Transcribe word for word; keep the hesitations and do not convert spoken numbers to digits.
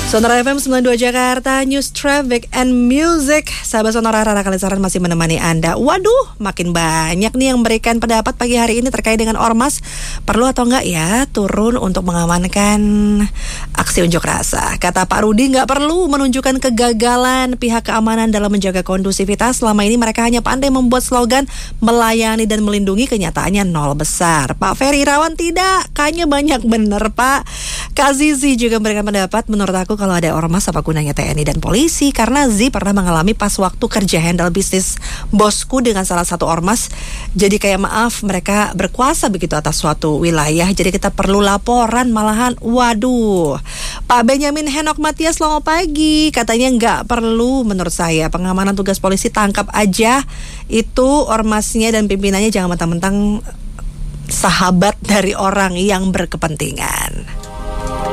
Sonora F M sembilan puluh dua Jakarta, News, Traffic, and Music. Sahabat Sonora, Rara Kalisaran masih menemani Anda. Waduh, makin banyak nih yang memberikan pendapat pagi hari ini terkait dengan Ormas. Perlu atau enggak ya turun untuk mengamankan aksi unjuk rasa. Kata Pak Rudi, nggak perlu menunjukkan kegagalan pihak keamanan dalam menjaga kondusivitas. Selama ini mereka hanya pandai membuat slogan melayani dan melindungi, kenyataannya nol besar. Pak Ferry Irawan, tidak, kayaknya banyak bener Pak. Kak Zizi juga memberikan pendapat, menurut aku kalau ada ormas apa gunanya T N I dan polisi, karena Z pernah mengalami pas waktu kerja handle bisnis bosku dengan salah satu ormas. Jadi kayak maaf, mereka berkuasa begitu atas suatu wilayah, jadi kita perlu laporan malahan. Waduh. Pak Benyamin Henok Matias, selamat pagi. Katanya nggak perlu menurut saya pengamanan, tugas polisi tangkap aja itu ormasnya dan pimpinannya, jangan mentang-mentang sahabat dari orang yang berkepentingan.